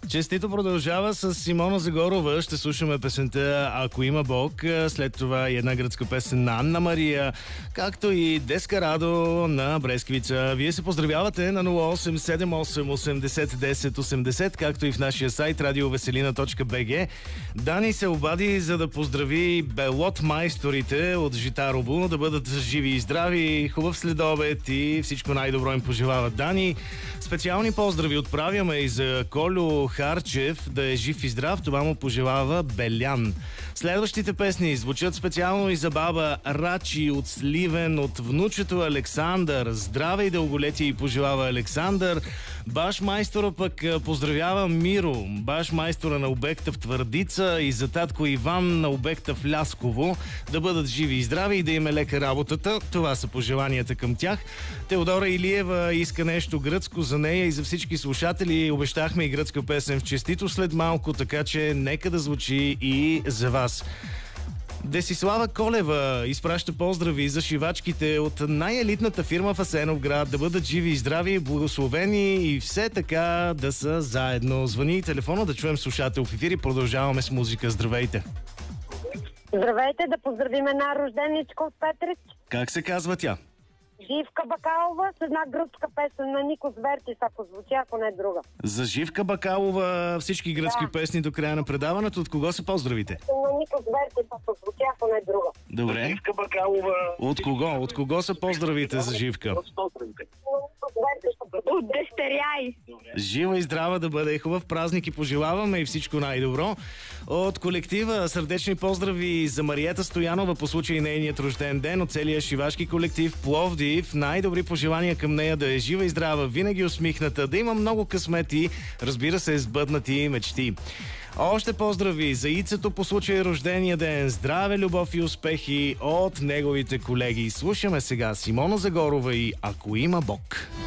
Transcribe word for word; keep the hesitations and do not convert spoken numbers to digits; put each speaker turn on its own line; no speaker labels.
Честито продължава с Симона Загорова. Ще слушаме песента "Ако има Бог". След това и една гръцка песен на Анна Мария, както и Дескарадо на Бресквица. Вие се поздравявате на нула осем седем осем осемдесет десет осемдесет, както и в нашия сайт радиовеселина точка би джи. Дани се обади, за да поздрави белот майсторите от Житарово, да бъдат живи и здрави, хубав следобед и всичко най-добро им пожелава Дани. Специални поздрави отправяме и за Колю Харчев, да е жив и здрав, това му пожелава Белян. Следващите песни звучат специално и за баба Рачи от Сливен, от внучето Александър. Здраве и дълголетие и пожелава Александър. Баш майстора пък поздравява Миро, баш майстора на обекта в Твърдица, и за татко Иван на обекта в Лясково. Да бъдат живи и здрави и да им е лека работата. Това са пожеланията към тях. Теодора Илиева иска нещо гръцко за нея и за всички слушатели. Обещахме и гръцка песен в честито след малко, така че нека да звучи и за вас. Десислава Колева изпраща поздрави за шивачките от най-елитната фирма в Асеновград. Да бъдат живи и здрави, благословени и все така да са заедно. Звъни телефона да чуем слушател в ефир и продължаваме с музика. Здравейте!
Здравейте, да поздравим една рожденичка от Петрич.
Как се казва тя?
Живка Бакалова с една гръцка песен на Никос Вертис, ако звучи, ако не друга.
За Живка Бакалова всички гръцки
Да.
песни до края на предаването. От кого са поздравите?
На Никос Вертис, ако звучи, ако не друга.
Добре.
Живка Бакалова.
От кого? От кого са поздравите за Живка?
На Никос Вертис, от дъщеря й.
Жива и здрава да бъде, хубав празник и пожелаваме и всичко най-добро. От колектива сърдечни поздрави за Мариета Стоянова по случай нейният рожден ден, от целия шивашки колектив Пловдив. Най-добри пожелания към нея, да е жива и здрава, винаги усмихната, да има много късмет и, разбира се, сбъднати мечти. Още поздрави за Ицето по случай рождения ден. Здраве, любов и успехи от неговите колеги. Слушаме сега Симона Загорова и "Ако има Бог".